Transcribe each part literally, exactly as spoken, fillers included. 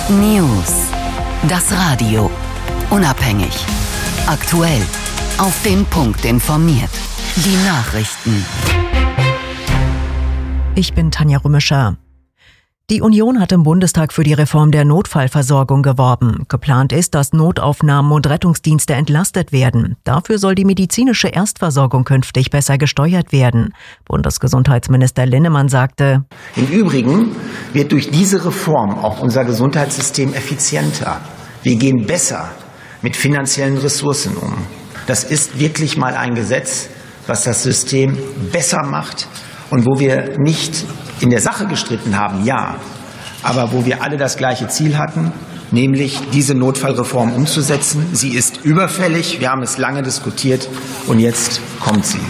News. Das Radio. Unabhängig. Aktuell. Auf den Punkt informiert. Die Nachrichten. Ich bin Tanja Rümischer. Die Union hat im Bundestag für die Reform der Notfallversorgung geworben. Geplant ist, dass Notaufnahmen und Rettungsdienste entlastet werden. Dafür soll die medizinische Erstversorgung künftig besser gesteuert werden. Bundesgesundheitsminister Linnemann sagte: Im Übrigen wird durch diese Reform auch unser Gesundheitssystem effizienter. Wir gehen besser mit finanziellen Ressourcen um. Das ist wirklich mal ein Gesetz, was das System besser macht und wo wir nicht in der Sache gestritten haben, ja, aber wo wir alle das gleiche Ziel hatten, nämlich diese Notfallreform umzusetzen. Sie ist überfällig, wir haben es lange diskutiert und jetzt kommt sie.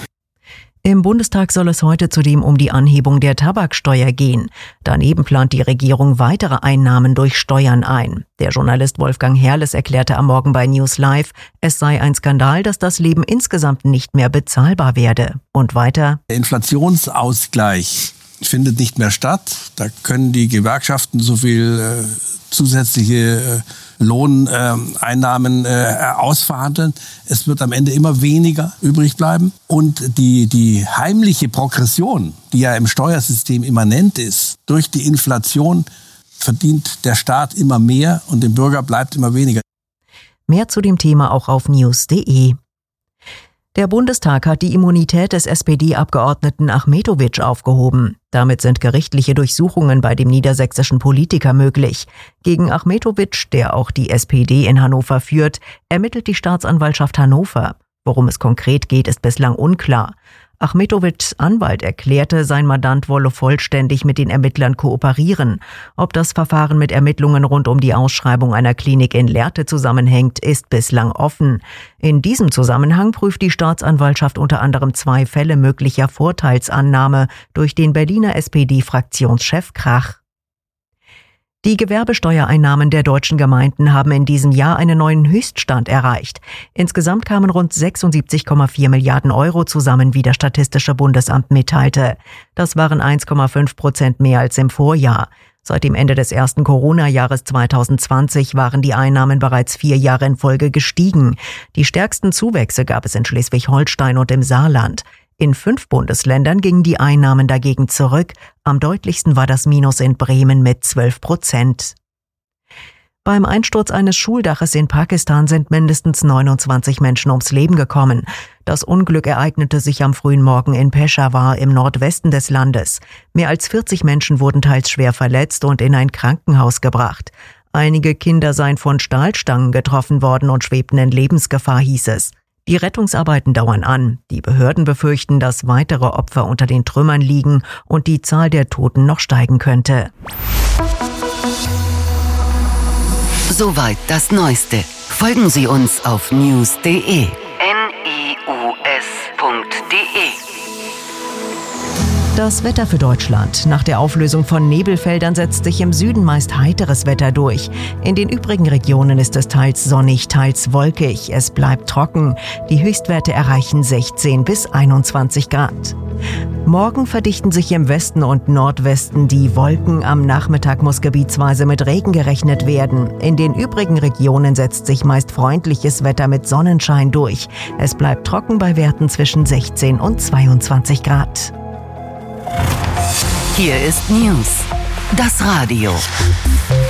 Im Bundestag soll es heute zudem um die Anhebung der Tabaksteuer gehen. Daneben plant die Regierung weitere Einnahmen durch Steuern ein. Der Journalist Wolfgang Herrles erklärte am Morgen bei News Live, es sei ein Skandal, dass das Leben insgesamt nicht mehr bezahlbar werde. Und weiter: Der Inflationsausgleich findet nicht mehr statt. Da können die Gewerkschaften so viel äh, zusätzliche äh, Lohneinnahmen äh, äh, ausverhandeln. Es wird am Ende immer weniger übrig bleiben. Und die, die heimliche Progression, die ja im Steuersystem immanent ist, durch die Inflation verdient der Staat immer mehr und dem Bürger bleibt immer weniger. Mehr zu dem Thema auch auf news punkt de. Der Bundestag hat die Immunität des S P D-Abgeordneten Achmetović aufgehoben. Damit sind gerichtliche Durchsuchungen bei dem niedersächsischen Politiker möglich. Gegen Achmetović, der auch die S P D in Hannover führt, ermittelt die Staatsanwaltschaft Hannover. Worum es konkret geht, ist bislang unklar. Achmetovićs Anwalt erklärte, sein Mandant wolle vollständig mit den Ermittlern kooperieren. Ob das Verfahren mit Ermittlungen rund um die Ausschreibung einer Klinik in Lehrte zusammenhängt, ist bislang offen. In diesem Zusammenhang prüft die Staatsanwaltschaft unter anderem zwei Fälle möglicher Vorteilsannahme durch den Berliner S P D-Fraktionschef Krach. Die Gewerbesteuereinnahmen der deutschen Gemeinden haben in diesem Jahr einen neuen Höchststand erreicht. Insgesamt kamen rund sechsundsiebzig Komma vier Milliarden Euro zusammen, wie das Statistische Bundesamt mitteilte. Das waren eins Komma fünf Prozent mehr als im Vorjahr. Seit dem Ende des ersten Corona-Jahres zweitausendzwanzig waren die Einnahmen bereits vier Jahre in Folge gestiegen. Die stärksten Zuwächse gab es in Schleswig-Holstein und im Saarland. In fünf Bundesländern gingen die Einnahmen dagegen zurück. Am deutlichsten war das Minus in Bremen mit zwölf Prozent. Beim Einsturz eines Schuldaches in Pakistan sind mindestens neunundzwanzig Menschen ums Leben gekommen. Das Unglück ereignete sich am frühen Morgen in Peshawar im Nordwesten des Landes. Mehr als vierzig Menschen wurden teils schwer verletzt und in ein Krankenhaus gebracht. Einige Kinder seien von Stahlstangen getroffen worden und schwebten in Lebensgefahr, hieß es. Die Rettungsarbeiten dauern an. Die Behörden befürchten, dass weitere Opfer unter den Trümmern liegen und die Zahl der Toten noch steigen könnte. Soweit das Neueste. Folgen Sie uns auf news punkt de. N I U S punkt de. Das Wetter für Deutschland. Nach der Auflösung von Nebelfeldern setzt sich im Süden meist heiteres Wetter durch. In den übrigen Regionen ist es teils sonnig, teils wolkig. Es bleibt trocken. Die Höchstwerte erreichen sechzehn bis einundzwanzig Grad. Morgen verdichten sich im Westen und Nordwesten die Wolken. Am Nachmittag muss gebietsweise mit Regen gerechnet werden. In den übrigen Regionen setzt sich meist freundliches Wetter mit Sonnenschein durch. Es bleibt trocken bei Werten zwischen sechzehn und zweiundzwanzig Grad. Hier ist News. Das Radio.